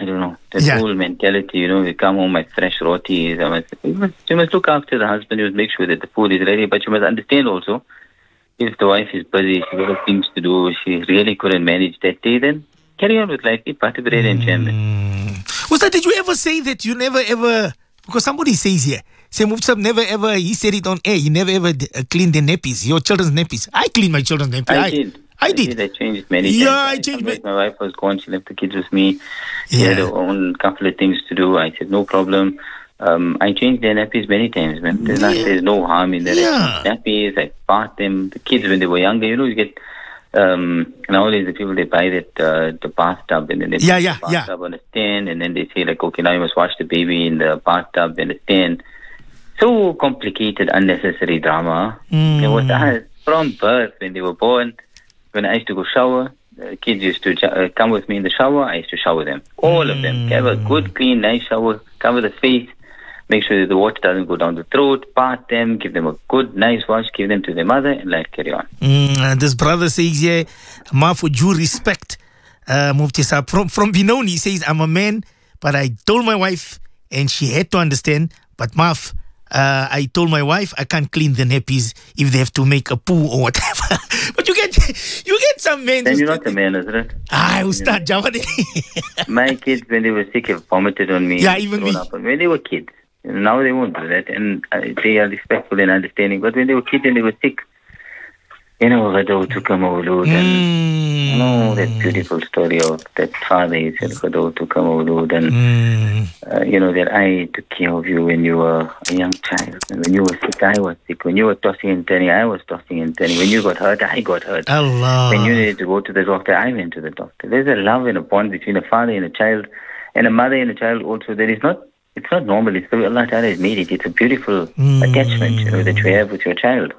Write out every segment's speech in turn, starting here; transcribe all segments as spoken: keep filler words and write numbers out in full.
I don't know, that Yeah. whole mentality, you know, you come home at fresh rotis. I must, you, must, you must look after the husband, you must make sure that the food is ready, but you must understand also, if the wife is busy, she got things to do, she really couldn't manage that day, then carry on with life, eat butter bread and jam. Mm. Ustad, did you ever say that you never ever, because somebody says here, say Mufti Saab never ever, he said it on air, he never ever uh, cleaned the nappies, your children's nappies. I clean my children's nappies. I, I did. I, I did. did. I changed many Yeah, times. I changed Sometimes my- my wife was gone. She left the kids with me. She Yeah. had her own couple of things to do. I said, no problem. Um, I changed their nappies many times, man. There's, not, Yeah. there's no harm in that. Yeah. I changed nappies. I bath them. The kids, when they were younger, you know, you get... Um, nowadays, the people, they buy that uh, the bathtub and then they Yeah, put yeah, the yeah. bathtub on a stand and then they say, like, okay, now you must wash the baby in the bathtub and the stand. So complicated, unnecessary drama. Mm. It was uh, from birth, when they were born, when I used to go shower, the kids used to uh, come with me in the shower, I used to shower them. All of them. Have a good, clean, nice shower, cover the face, make sure that the water doesn't go down the throat, bath them, give them a good, nice wash, give them to their mother, and life carry on. Mm, uh, this brother says here, Ma, for due respect, uh, Mufti Saab, from, from Binoni, he says, I'm a man, but I told my wife, and she had to understand, but Maf, uh, I told my wife I can't clean the nappies if they have to make a poo or whatever. But you get you get some men. Then who you're start- not a man, isn't it? Ah, who start Java. My kids, when they were sick, have vomited on me. Yeah, even thrown me. up on- When they were kids. Now they won't do that, and uh, they are respectful and understanding. But when they were kids and they were sick, you know, Ghadaw took a mawlood, and you know that beautiful story of that father, he said, Ghadaw took a mawlood, and Mm. uh, you know, that I took care of you when you were a young child. And when you were sick, I was sick. When you were tossing and turning, I was tossing and turning. When you got hurt, I got hurt. Allah. When you needed to go to the doctor, I went to the doctor. There's a love and a bond between a father and a child, and a mother and a child also. There is not, it's not normal. It's the way Allah Ta'ala has made it. It's a beautiful Mm. attachment, you know, that you have with your child.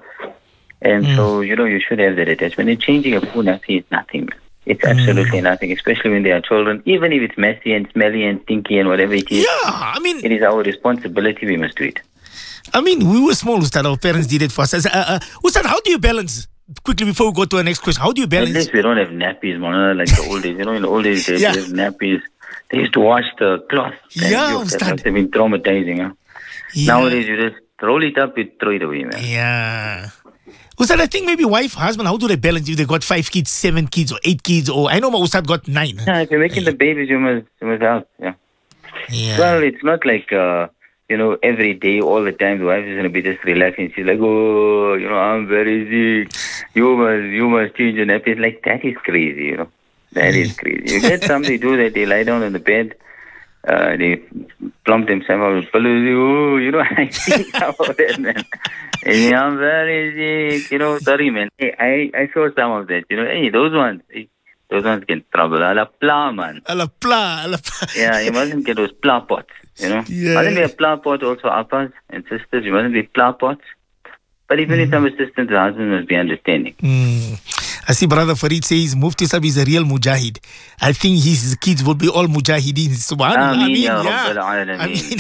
And so, you know, you should have that attachment. And changing a food nappy is nothing. It's absolutely nothing, especially when they are children. Even if it's messy and smelly and stinky and whatever it is, Yeah, I mean, it is our responsibility. We must do it. I mean, we were small, Ustad. Our parents did it for us. Uh, uh, Ustad, how do you balance? Quickly before we go to our next question, how do you At balance? least we don't have nappies, man, like the old days. You know, in the old days, they Yeah. have nappies. They used to wash the cloth. Yeah, And you- Ustad. that must have been traumatizing. Huh? Yeah. Nowadays, you just roll it up, you throw it away, man. Yeah. Ustad, I think maybe wife, husband, how do they balance if they got five kids, seven kids, or eight kids? Or I know my Ustad got nine. Yeah, if you're making the babies, you must, you must help. Yeah. Yeah. Well, it's not like, uh, you know, every day, all the time, the wife is going to be just relaxing. She's like, oh, you know, I'm very sick. You must, you must change your nappies. Like, that is crazy, you know. That is crazy. You get somebody do that, they lie down on the bed, uh, they plump themselves out with pillows. Oh, you know, I see about that, man. And I'm very sick, you know, sorry, man. Hey, I, I saw some of that, you know. Hey, those ones, hey, those ones get trouble. A la pla, man. A la pla, a la pla. Yeah, you mustn't get those pla pots, you know. Yeah. Mustn't be a pla pot also, appas and sisters. You mustn't be pla pots. But even if some assistance, the husband must be understanding. Mm. I see Brother Farid says Mufti Saab is a real mujahid. I think his kids will be all mujahideen. Subhanallah. Ameen, I mean, ya yeah. Rabbal Alameen. I mean,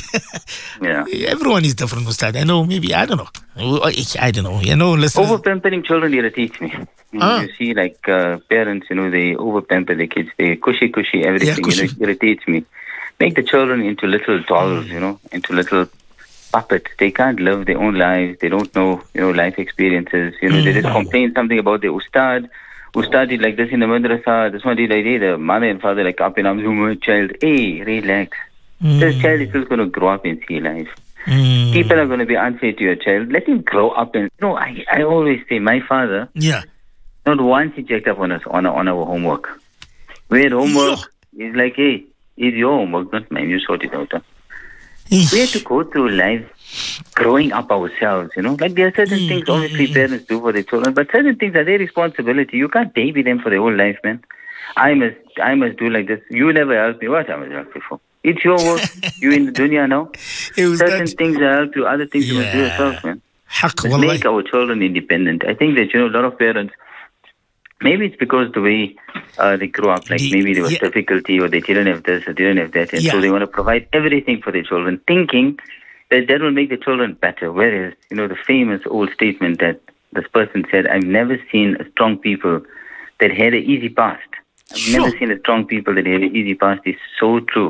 Yeah. everyone is different, Ustad. I know, maybe, I don't know. I don't know. You know, listen. Over pampering children irritates me. You, know, Ah. you see, like uh, parents, you know, they over pamper their kids. They cushy cushy everything. cushy. You know, it irritates me. Make the children into little dolls, you know, into little puppets. They can't live their own lives. They don't know, you know, life experiences. You know, they just complain something about their ustad. Ustad did like this in the madrasa. This one did like, hey, the mother and father like up in arms. Oh, my child, hey, relax. This child is still going to grow up and see life. Mm. People are going to be unfair to your child. Let him grow up. And you know, I, I always say, my father, Yeah. not once he checked up on us on, on our homework. We had homework. He's like, hey, it's your homework, not mine. You sort it out. Huh? We had to go through life growing up ourselves, you know. Like there are certain things obviously parents do for their children, but certain things are their responsibility. You can't baby them for their whole life, man. I must I must do like this. You never helped me. What I must help you for? It's your work. You in the dunya now. It was Certain that- things I help you, other things you must do Yeah. yourself, man. Haq, Let's wallahi. make our children independent. I think that, you know, a lot of parents, maybe it's because the way uh, they grew up, like The- maybe there was yeah. difficulty or they didn't have this or didn't have that, and so Yeah. they want to provide everything for their children, thinking that that will make the children better. Whereas, you know, the famous old statement that this person said, I've never seen a strong people that had an easy past. I've Sure. never seen a strong people that had an easy past is so true.